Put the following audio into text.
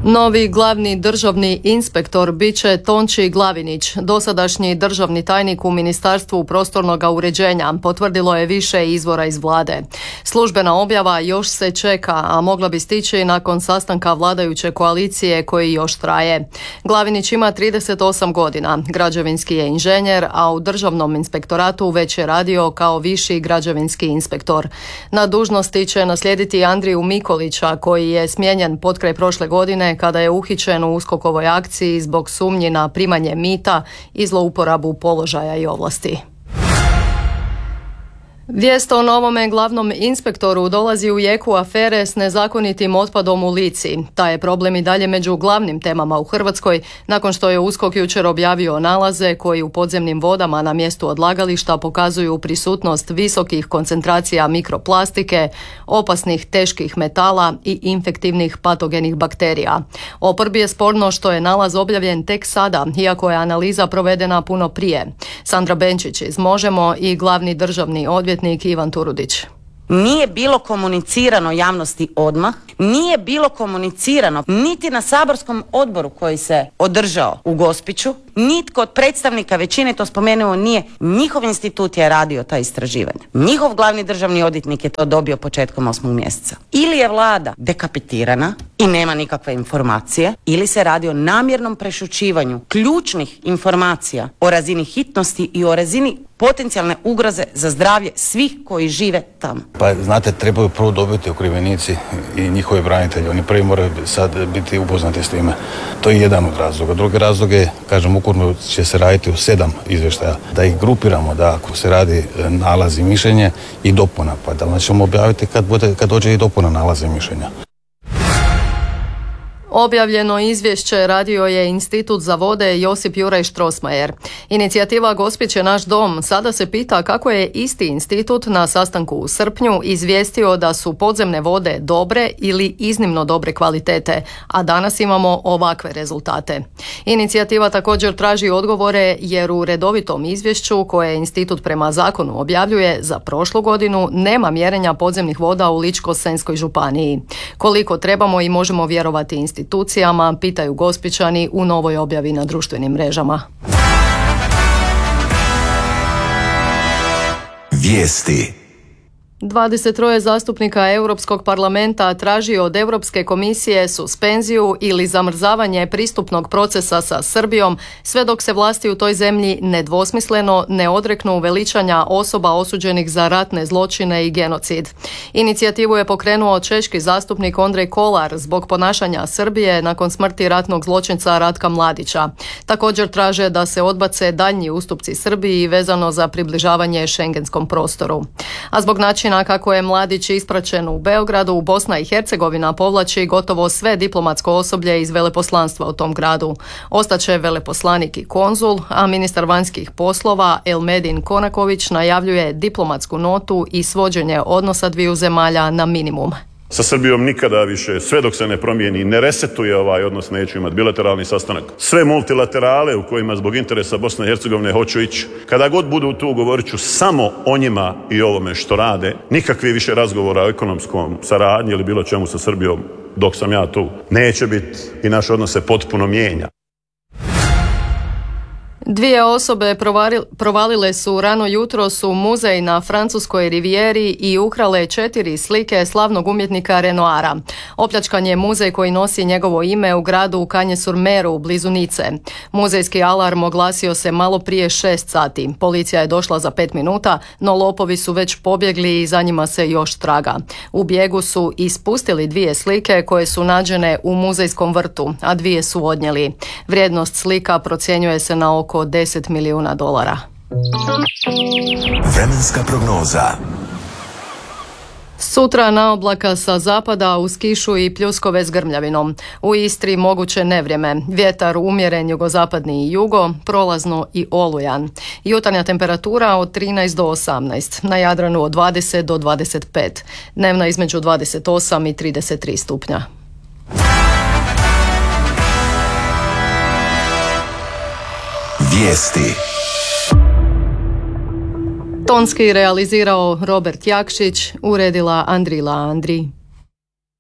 Novi glavni državni inspektor bit će Tonči Glavinić, dosadašnji državni tajnik u Ministarstvu prostornog uređenja, potvrdilo je više izvora iz vlade. Službena objava još se čeka, a mogla bi stići nakon sastanka vladajuće koalicije koji još traje. Glavinić ima 38 godina, građevinski je inženjer, a u državnom inspektoratu već je radio kao viši građevinski inspektor. Na dužnosti će naslijediti Andriju Mikolića, koji je smijenjen potkraj prošle godine kada je uhićen u USKOK-ovoj akciji zbog sumnji na primanje mita i zlouporabu položaja i ovlasti. Vijest o novome glavnom inspektoru dolazi u jeku afere s nezakonitim otpadom u Lici. Taj je problem i dalje među glavnim temama u Hrvatskoj, nakon što je USKOK jučer objavio nalaze koji u podzemnim vodama na mjestu odlagališta pokazuju prisutnost visokih koncentracija mikroplastike, opasnih teških metala i infektivnih patogenih bakterija. Oporbi je sporno što je nalaz objavljen tek sada, iako je analiza provedena puno prije. Sandra Benčić iz Možemo i glavni državni odvjetnik Ivan Turudić. Nije bilo komunicirano javnosti odmah, nije bilo komunicirano niti na saborskom odboru koji se održao u Gospiću, nitko od predstavnika većine to spomenuo nije. Njihov institut je radio ta istraživanja. Njihov glavni državni odvjetnik je to dobio početkom 8. mjeseca. Ili je vlada dekapitirana i nema nikakve informacije, ili se radi o namjernom prešućivanju ključnih informacija o razini hitnosti i o razini potencijalne ugroze za zdravlje svih koji žive tamo. Pa znate, trebaju prvo dobiti okrivljenici i njihovi branitelji. Oni prvi moraju sad biti upoznati s time. To je jedan od razloga. Drugi razlog je, kažem, ukupno će se raditi u 7 izvještaja. Da ih grupiramo, da ako se radi nalaz i mišljenje i dopuna, pa da ćemo objaviti kad dođe i dopuna nalaza i mišljenja. Objavljeno izvješće radio je Institut za vode Josip Juraj Strossmayer. Inicijativa Gospić je naš dom sada se pita kako je isti institut na sastanku u srpnju izvijestio da su podzemne vode dobre ili iznimno dobre kvalitete, a danas imamo ovakve rezultate. Inicijativa također traži odgovore jer u redovitom izvješću koje institut prema zakonu objavljuje za prošlu godinu nema mjerenja podzemnih voda u Ličko-senjskoj županiji. Koliko trebamo i možemo vjerovati institucijama, pitaju Gospićani u novoj objavi na društvenim mrežama. Vijesti. 23 zastupnika Europskog parlamenta traži od Europske komisije suspenziju ili zamrzavanje pristupnog procesa sa Srbijom sve dok se vlasti u toj zemlji nedvosmisleno ne odreknu veličanja osoba osuđenih za ratne zločine i genocid. Inicijativu je pokrenuo češki zastupnik Ondrej Kolar zbog ponašanja Srbije nakon smrti ratnog zločinca Ratka Mladića. Također traže da se odbace daljnji ustupci Srbiji vezano za približavanje šengenskom prostoru. A zbog načina kako je Mladić ispraćen u Beogradu, Bosna i Hercegovina povlači gotovo sve diplomatsko osoblje iz veleposlanstva u tom gradu. Ostaće veleposlanik i konzul, a ministar vanjskih poslova Elmedin Konaković najavljuje diplomatsku notu i svođenje odnosa dviju zemalja na minimum. Sa Srbijom nikada više, sve dok se ne promijeni, ne resetuje ovaj odnos, neću imati bilateralni sastanak. Sve multilaterale u kojima zbog interesa Bosne i Hercegovine hoću ići, kada god budu tu, govorit ću samo o njima i ovome što rade. Nikakvi više razgovora o ekonomskom saradnji ili bilo čemu sa Srbijom dok sam ja tu neće biti i naše odnose potpuno mijenja. Dvije osobe provalile su rano jutros u muzej na francuskoj rivijeri i ukrale 4 slike slavnog umjetnika Renoira. Opljačkan je muzej koji nosi njegovo ime u gradu Cagnes-sur-Meru blizu Nice. Muzejski alarm oglasio se malo prije 6 sati. Policija je došla za 5 minuta, no lopovi su već pobjegli i za njima se još traga. U bijegu su ispustili 2 slike koje su nađene u muzejskom vrtu, a 2 su odnijeli. Vrijednost slika procjenjuje se na oko $10 milijuna. Vremenska prognoza. Sutra na oblaka sa zapada uz kišu i pljuskove s grmljavinom. U Istri moguće nevrijeme. Vjetar umjeren jugozapadni i jugo, prolazno i olujan. Jutarnja temperatura od 13 do 18. Na Jadranu od 20 do 25. Dnevna između 28 i 33 stupnja. Vijesti. Tonski realizirao Robert Jakšić, uredila Andrila Andri.